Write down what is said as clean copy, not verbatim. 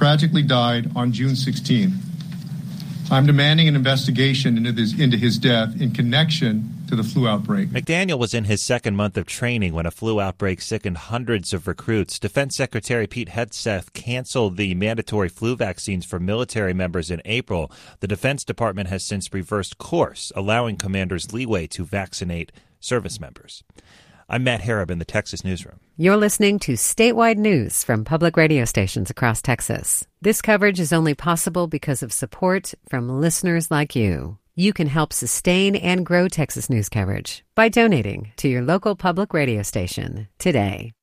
tragically died on June 16. I'm demanding an investigation into his death in connection to the flu outbreak. McDaniel was in his second month of training when a flu outbreak sickened hundreds of recruits. Defense Secretary Pete Hegseth canceled the mandatory flu vaccines for military members in April. The Defense Department has since reversed course, allowing commanders leeway to vaccinate service members. I'm Matt Harab in the Texas Newsroom. You're listening to statewide news from public radio stations across Texas. This coverage is only possible because of support from listeners like you. You can help sustain and grow Texas news coverage by donating to your local public radio station today.